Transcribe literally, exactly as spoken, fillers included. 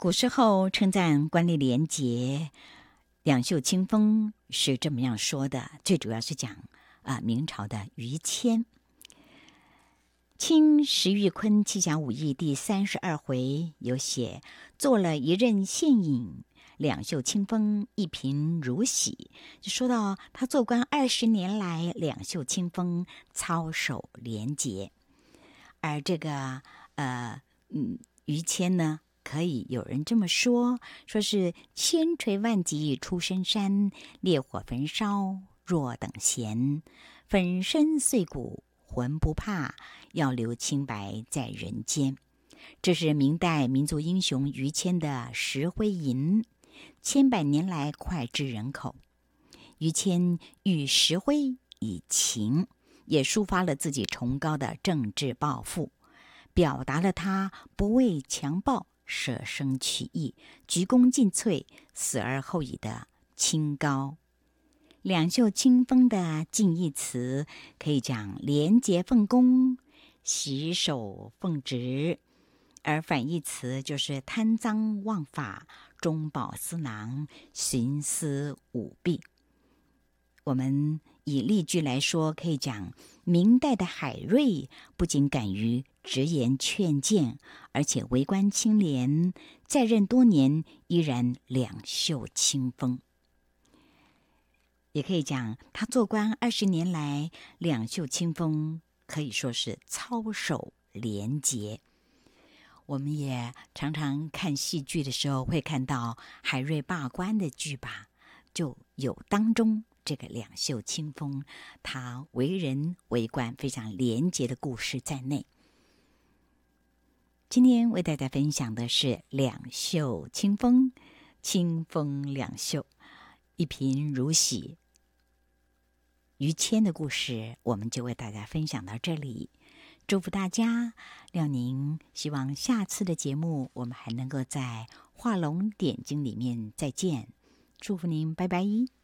古时候称赞官吏廉洁，两袖清风是这么样说的，最主要是讲啊、呃、明朝的于谦。清石玉坤七侠五义第三十二回有写，做了一任县尹，两袖清风，一贫如洗。就说到他做官二十年来，两袖清风，操守廉洁。而这个呃嗯于谦呢，可以有人这么说，说是千锤万击出深山，烈火焚烧若等闲，粉身碎骨魂不怕，要留清白在人间。这是明代民族英雄于谦的石灰吟，千百年来脍炙人口。于谦喻石灰以情，也抒发了自己崇高的政治抱负，表达了他不畏强暴、舍生取义、鞠躬尽瘁、死而后已的清高。两袖清风的近义词可以讲廉洁奉公、洗手奉职，而反义词就是贪赃枉法、中饱私囊、徇私舞弊。我们以例句来说，可以讲明代的海瑞不仅敢于直言劝谏，而且为官清廉，在任多年依然两袖清风。也可以讲他做官二十年来，两袖清风，可以说是操守廉洁。我们也常常看戏剧的时候会看到海瑞罢官的剧吧，就有当中这个两袖清风，他为人为官非常廉洁的故事在内。今天为大家分享的是两袖清风，清风两袖，一贫如洗。于谦的故事我们就为大家分享到这里，祝福大家，廖宁希望下次的节目我们还能够在画龙点睛里面再见，祝福您，拜拜。